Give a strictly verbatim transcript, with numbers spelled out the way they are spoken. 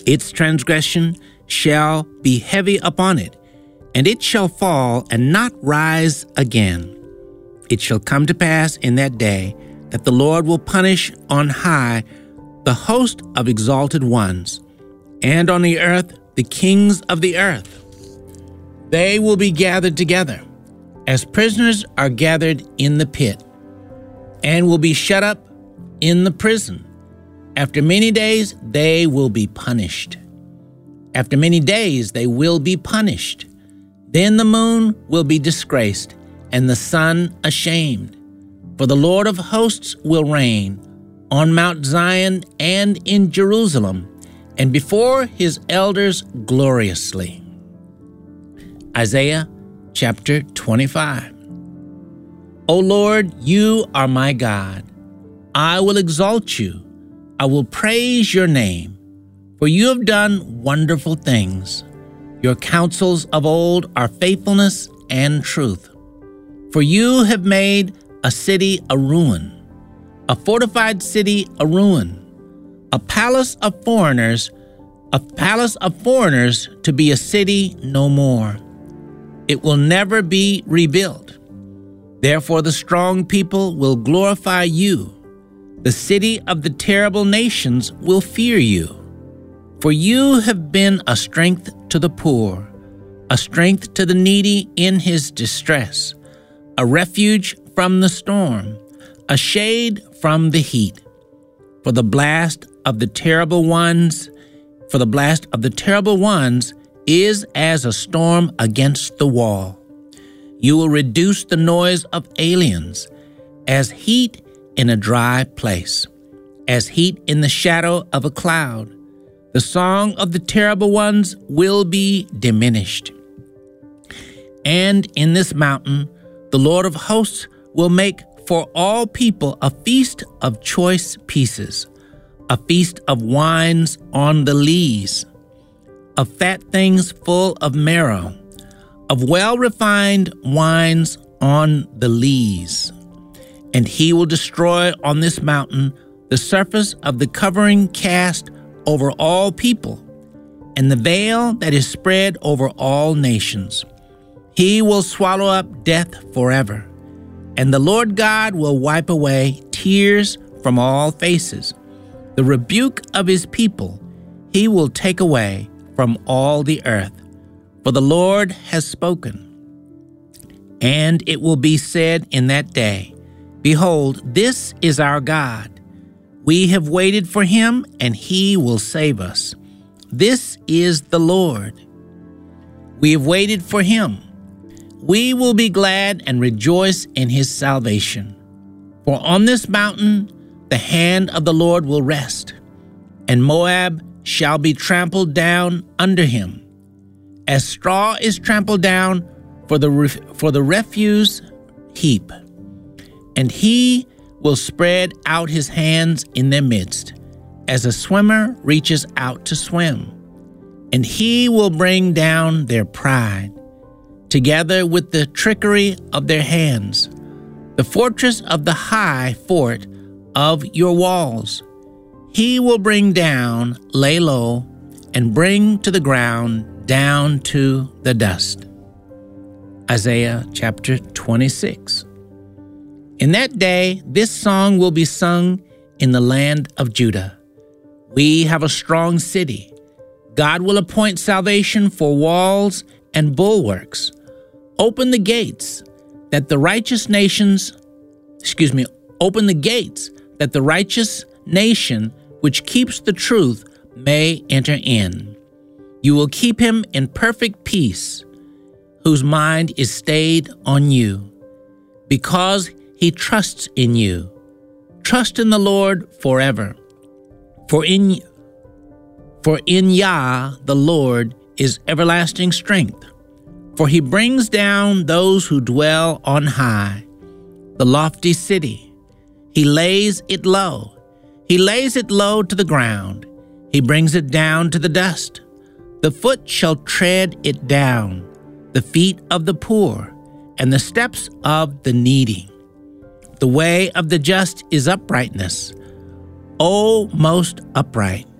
Its transgression shall be heavy upon it, and it shall fall and not rise again. It shall come to pass in that day that the Lord will punish on high the host of exalted ones, and on the earth the kings of the earth. They will be gathered together, as prisoners are gathered in the pit, and will be shut up in the prison. After many days they will be punished. After many days they will be punished. Then the moon will be disgraced, and the sun ashamed. For the Lord of hosts will reign on Mount Zion and in Jerusalem, and before his elders gloriously. Isaiah chapter twenty-five. O Lord, you are my God. I will exalt you. I will praise your name, for you have done wonderful things. Your counsels of old are faithfulness and truth. For you have made a city a ruin, a fortified city a ruin, a palace of foreigners, a palace of foreigners to be a city no more. It will never be rebuilt. Therefore the strong people will glorify you. The city of the terrible nations will fear you. For you have been a strength to the poor, a strength to the needy in his distress, a refuge from the storm, a shade from the heat. For the blast of the terrible ones, for the blast of the terrible ones is as a storm against the wall. You will reduce the noise of aliens as heat in a dry place, as heat in the shadow of a cloud. The song of the terrible ones will be diminished. And in this mountain, the Lord of hosts will make for all people a feast of choice pieces, a feast of wines on the lees, of fat things full of marrow, of well-refined wines on the lees. And he will destroy on this mountain the surface of the covering cast over all people, and the veil that is spread over all nations. He will swallow up death forever, and the Lord God will wipe away tears from all faces. The rebuke of his people he will take away from all the earth, for the Lord has spoken. And it will be said in that day, Behold, this is our God. We have waited for him, and he will save us. This is the Lord. We have waited for him. We will be glad and rejoice in his salvation. For on this mountain the hand of the Lord will rest, and Moab shall be trampled down under him, as straw is trampled down for the ref- for the refuse heap. And he will spread out his hands in their midst, as a swimmer reaches out to swim. And he will bring down their pride, together with the trickery of their hands, the fortress of the high fort of your walls. He will bring down, lay low, and bring to the ground, down to the dust. Isaiah chapter twenty-six. In that day, this song will be sung in the land of Judah. We have a strong city. God will appoint salvation for walls and bulwarks. Open the gates that the righteous nations, excuse me, open the gates that the righteous nation which keeps the truth may enter in. You will keep him in perfect peace, whose mind is stayed on you, because he trusts in you. Trust in the Lord forever. For in, for in Yah, the Lord, is everlasting strength. For he brings down those who dwell on high, the lofty city. He lays it low. He lays it low to the ground. He brings it down to the dust. The foot shall tread it down, the feet of the poor, and the steps of the needy. The way of the just is uprightness, O most upright.